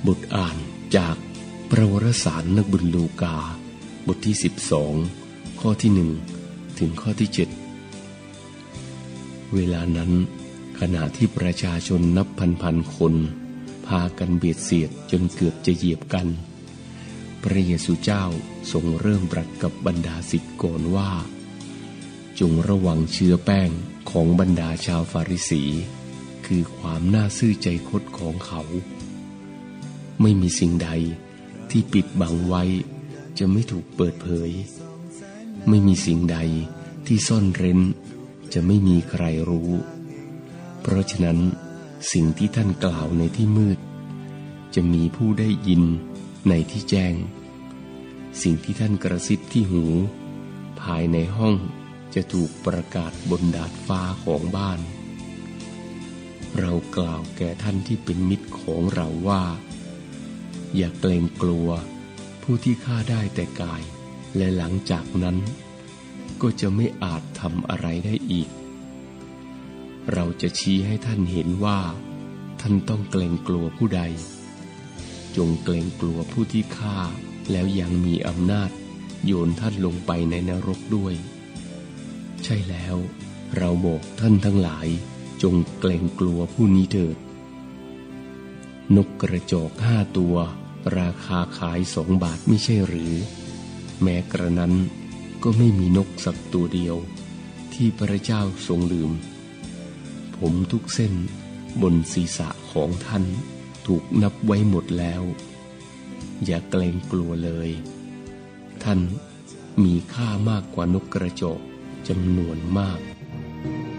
บทอ่านจากพระวรสารนักบุญลูกาบทที่12ข้อที่1ถึงข้อที่7เวลานั้นขณะที่ประชาชนนับพันคนพากันเบียดเสียดจนเกือบจะเหยียบกันพระเยซูเจ้าทรงเริ่มตรัสกับบรรดาศิษย์ก่อนว่าจงระวังเชื้อแป้งของบรรดาชาวฟาริสีคือความน่าซื่อใจคดของเขาไม่มีสิ่งใดที่ปิดบังไว้จะไม่ถูกเปิดเผยไม่มีสิ่งใดที่ซ่อนเร้นจะไม่มีใครรู้เพราะฉะนั้นสิ่งที่ท่านกล่าวในที่มืดจะมีผู้ได้ยินในที่แจ้งสิ่งที่ท่านกระซิบที่หูภายในห้องจะถูกประกาศบนดาดฟ้าของบ้านเรากล่าวแก่ท่านที่เป็นมิตรของเราว่าอย่าเกรงกลัวผู้ที่ฆ่าได้แต่กายและหลังจากนั้นก็จะไม่อาจทำอะไรได้อีกเราจะชี้ให้ท่านเห็นว่าท่านต้องเกรงกลัวผู้ใดจงเกรงกลัวผู้ที่ฆ่าแล้วยังมีอำนาจโยนท่านลงไปในนรกด้วยใช่แล้วเราบอกท่านทั้งหลายจงเกรงกลัวผู้นี้เถิดนกกระจอก5 ตัวราคาขาย2 บาทไม่ใช่หรือแม้กระนั้นก็ไม่มีนกสักตัวเดียวที่พระเจ้าทรงลืมผมทุกเส้นบนศีรษะของท่านถูกนับไว้หมดแล้วอย่าเกรงกลัวเลยท่านมีค่ามากกว่านกกระจอกจำนวนมาก